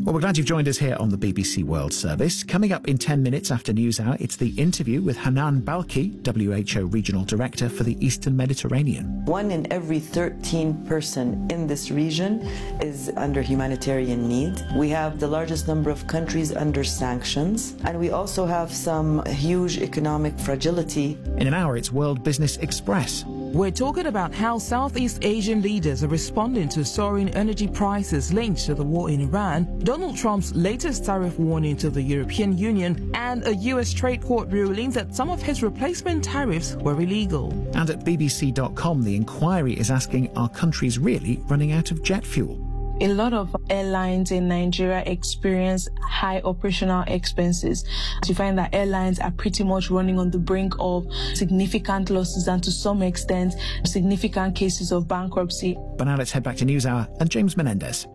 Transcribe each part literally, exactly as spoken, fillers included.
Well, we're glad you've joined us here on the B B C World Service. Coming up in ten minutes after News Hour, it's the interview with Hanan Balkhi, W H O Regional Director for the Eastern Mediterranean. One in every thirteen person in this region is under humanitarian need. We have the largest number of countries under sanctions, and we also have some huge economic fragility. In an hour, it's World Business Express. We're talking about how Southeast Asian leaders are responding to soaring energy prices linked to the war in Iran, Donald Trump's latest tariff warning to the European Union, and a U S trade court ruling that some of his replacement tariffs were illegal. And at B B C dot com, the inquiry is asking, are countries really running out of jet fuel? A lot of airlines in Nigeria experience high operational expenses. You find that airlines are pretty much running on the brink of significant losses and to some extent significant cases of bankruptcy. But now let's head back to NewsHour and James Menendez.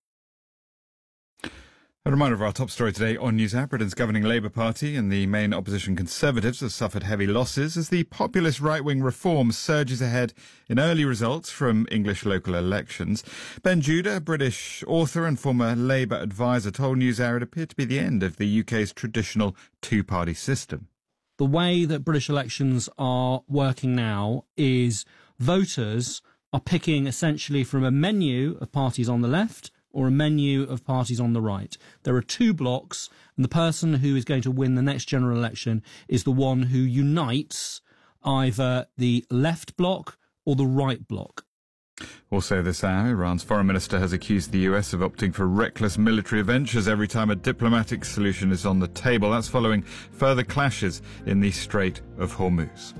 A reminder of our top story today on NewsHour. Britain's governing Labour Party and the main opposition Conservatives have suffered heavy losses as the populist right-wing Reform surges ahead in early results from English local elections. Ben Judah, a British author and former Labour advisor, told NewsHour it appeared to be the end of the U K's traditional two-party system. The way that British elections are working now is voters are picking essentially from a menu of parties on the left or a menu of parties on the right. There are two blocks, and the person who is going to win the next general election is the one who unites either the left bloc or the right bloc. Also this hour, Iran's foreign minister has accused the U S of opting for reckless military ventures every time a diplomatic solution is on the table. That's following further clashes in the Strait of Hormuz.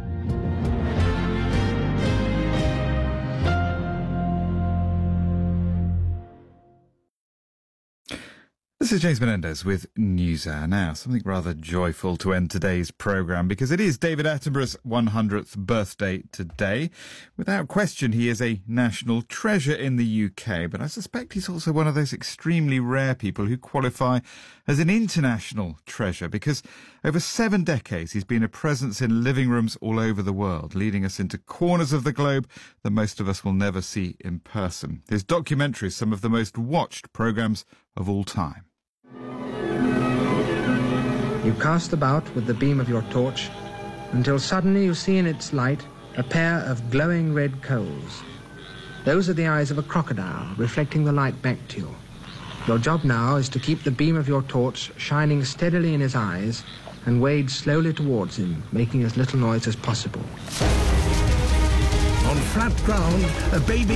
This is James Menendez with NewsHour. Now, something rather joyful to end today's programme, because it is David Attenborough's one hundredth birthday today. Without question, he is a national treasure in the U K, but I suspect he's also one of those extremely rare people who qualify as an international treasure, because over seven decades he's been a presence in living rooms all over the world, leading us into corners of the globe that most of us will never see in person. His documentary is some of the most watched programmes of all time. You cast about with the beam of your torch until suddenly you see in its light a pair of glowing red coals. Those are the eyes of a crocodile reflecting the light back to you. Your job now is to keep the beam of your torch shining steadily in his eyes and wade slowly towards him, making as little noise as possible. On flat ground, a baby